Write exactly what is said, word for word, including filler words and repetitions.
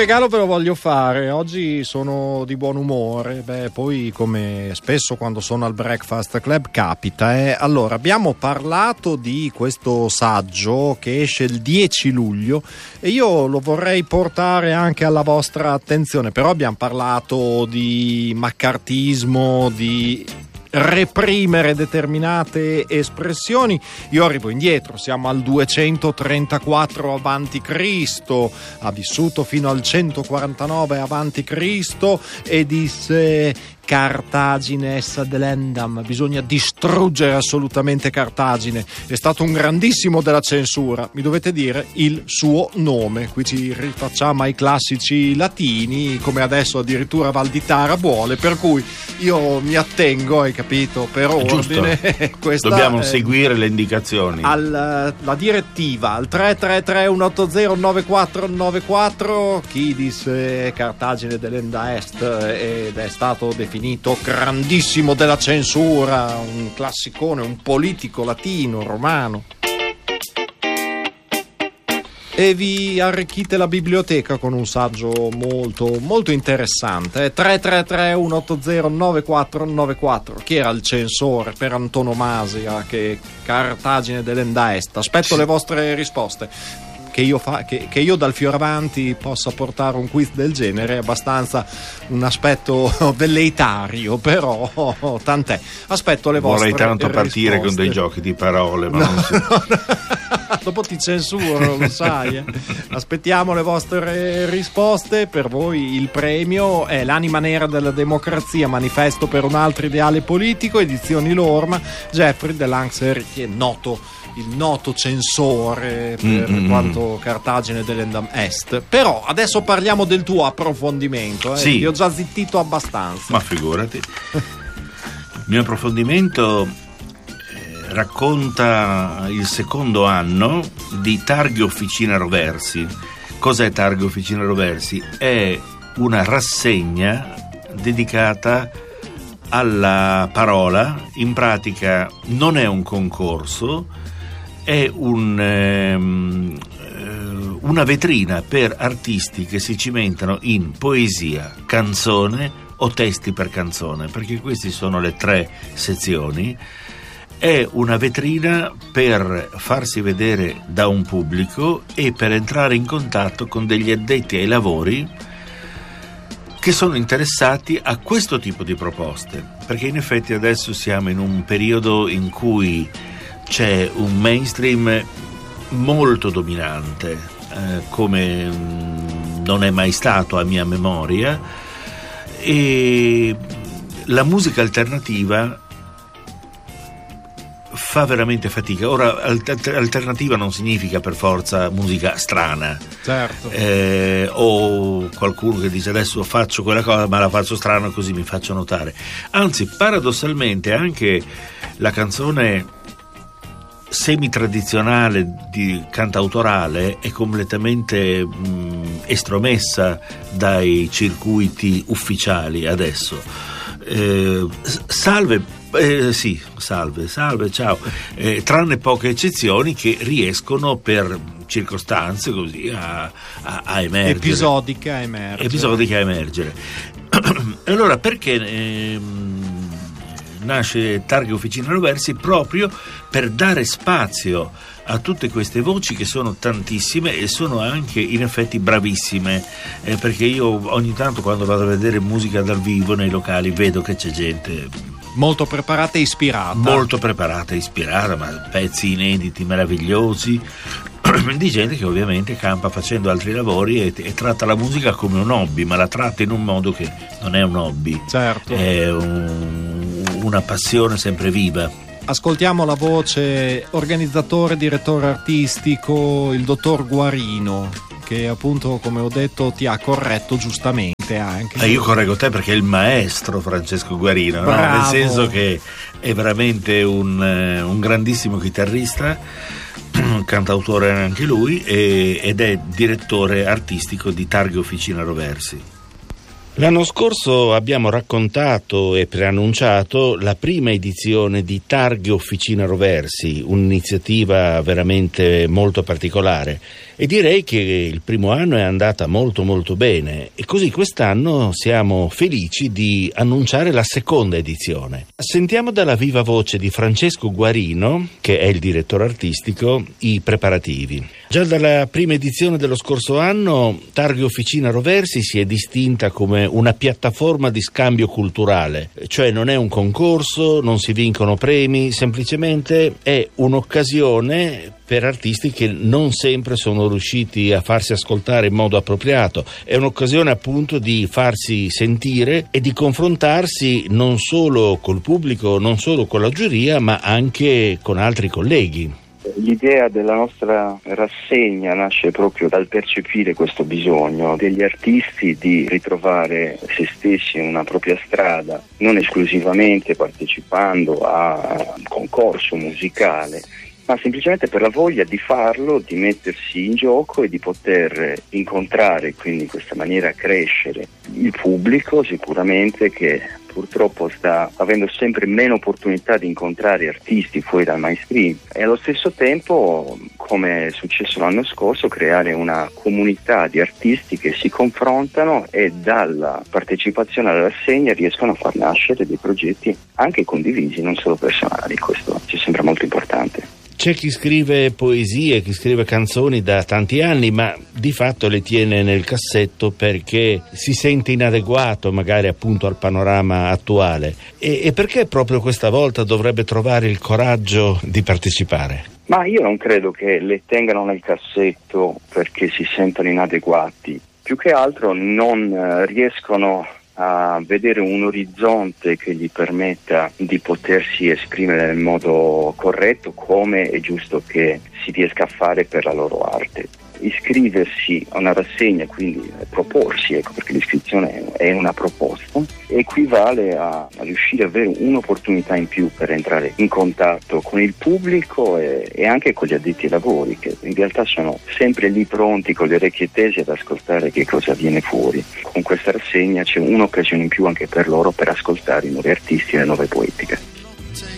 regalo ve lo voglio fare. Oggi sono di buon umore. Beh, poi come spesso quando sono al Breakfast Club capita. Eh. Allora, abbiamo parlato di questo saggio che esce il dieci luglio e io lo vorrei portare anche alla vostra attenzione. Però abbiamo parlato di maccartismo, di reprimere determinate espressioni. Io arrivo indietro, siamo al duecentotrentaquattro avanti Cristo, ha vissuto fino al centoquarantanove avanti Cristo e disse: Cartagine essa delendam, bisogna distruggere assolutamente Cartagine. È stato un grandissimo della censura, mi dovete dire il suo nome. Qui ci rifacciamo ai classici latini, come adesso addirittura Valditara vuole, per cui io mi attengo, hai capito, per ordine. Questa, dobbiamo eh, seguire le indicazioni. Al, la direttiva al tre tre tre uno otto zero nove quattro nove quattro. Chi disse Cartagine delenda est ed è stato definito finito grandissimo della censura, un classicone, un politico latino, romano. E vi arricchite la biblioteca con un saggio molto molto interessante. tre tre tre uno otto zero nove quattro nove quattro. Chi era il censore per antonomasia che Cartagine delenda est? Aspetto le vostre risposte. Che io, fa, che, che io dal Fioravanti possa portare un quiz del genere è abbastanza un aspetto velleitario, però tant'è. Aspetto le vostre Vorrei tanto risposte. Partire con dei giochi di parole, ma no, non si... no, no. Dopo ti censuro, lo sai. Eh? Aspettiamo le vostre risposte. Per voi il premio è L'anima nera della democrazia, manifesto per un altro ideale politico, edizioni Lorma, Jeffrey Delancre, che è noto, il noto censore per mm-hmm. quanto Cartagine delendam est. Però adesso parliamo del tuo approfondimento, eh? Sì. Ti ho già zittito abbastanza. Ma figurati. Il mio approfondimento eh, racconta il secondo anno di Targhe Officina Roversi. Cos'è Targhe Officina Roversi? È una rassegna dedicata alla parola. In pratica non è un concorso, è un, ehm, una vetrina per artisti che si cimentano in poesia, canzone o testi per canzone, perché queste sono le tre sezioni. È una vetrina per farsi vedere da un pubblico e per entrare in contatto con degli addetti ai lavori che sono interessati a questo tipo di proposte, perché in effetti adesso siamo in un periodo in cui c'è un mainstream molto dominante, eh, come non è mai stato a mia memoria, e la musica alternativa fa veramente fatica. Ora, alternativa non significa per forza musica strana, certo, eh, o qualcuno che dice adesso faccio quella cosa ma la faccio strana così mi faccio notare. Anzi, paradossalmente anche la canzone semi-tradizionale di cantautorale è completamente mh, estromessa dai circuiti ufficiali adesso. Eh, salve eh, sì, salve, salve, ciao, eh, tranne poche eccezioni che riescono per circostanze così a, a, a emergere, episodiche a emergere, episodiche a emergere. Allora, perché ehm, nasce Targhe Officina Roversi? Proprio per dare spazio a tutte queste voci che sono tantissime e sono anche in effetti bravissime, eh, perché io ogni tanto quando vado a vedere musica dal vivo nei locali vedo che c'è gente molto preparata e ispirata molto preparata e ispirata, ma pezzi inediti meravigliosi di gente che ovviamente campa facendo altri lavori e, e tratta la musica come un hobby, ma la tratta in un modo che non è un hobby, certo, è un, una passione sempre viva. Ascoltiamo la voce organizzatore, direttore artistico, il dottor Guarino, che appunto, come ho detto, ti ha corretto giustamente anche. Eh, io correggo te perché è il maestro Francesco Guarino, no? Nel senso che è veramente un, un grandissimo chitarrista, cantautore anche lui, e, ed è direttore artistico di Targhe Officina Roversi. L'anno scorso abbiamo raccontato e preannunciato la prima edizione di Targhe Officina Roversi, un'iniziativa veramente molto particolare, e direi che il primo anno è andata molto molto bene e così quest'anno siamo felici di annunciare la seconda edizione. Sentiamo dalla viva voce di Francesco Guarino, che è il direttore artistico, i preparativi. Già dalla prima edizione dello scorso anno Targhe Officina Roversi si è distinta come una piattaforma di scambio culturale, cioè non è un concorso, non si vincono premi, semplicemente è un'occasione per artisti che non sempre sono riusciti a farsi ascoltare in modo appropriato. È un'occasione appunto di farsi sentire e di confrontarsi non solo col pubblico, non solo con la giuria, ma anche con altri colleghi. L'idea della nostra rassegna nasce proprio dal percepire questo bisogno degli artisti di ritrovare se stessi in una propria strada, non esclusivamente partecipando a un concorso musicale, ma semplicemente per la voglia di farlo, di mettersi in gioco e di poter incontrare, quindi in questa maniera crescere il pubblico, sicuramente, che purtroppo sta avendo sempre meno opportunità di incontrare artisti fuori dal mainstream, e allo stesso tempo, come è successo l'anno scorso, creare una comunità di artisti che si confrontano e dalla partecipazione alla rassegna riescono a far nascere dei progetti anche condivisi, non solo personali. Questo ci sembra molto importante. C'è chi scrive poesie, chi scrive canzoni da tanti anni, ma di fatto le tiene nel cassetto perché si sente inadeguato magari appunto al panorama attuale. E, e perché proprio questa volta dovrebbe trovare il coraggio di partecipare? Ma io non credo che le tengano nel cassetto perché si sentono inadeguati. Più che altro non eh, riescono a vedere un orizzonte che gli permetta di potersi esprimere nel modo corretto, come è giusto che si riesca a fare per la loro arte. Iscriversi a una rassegna, quindi proporsi, ecco, perché l'iscrizione è una proposta, equivale a, a riuscire ad avere un'opportunità in più per entrare in contatto con il pubblico e, e anche con gli addetti ai lavori, che in realtà sono sempre lì pronti con le orecchie tese ad ascoltare che cosa viene fuori. Con questa rassegna c'è un'occasione in più anche per loro per ascoltare i nuovi artisti e le nuove poetiche.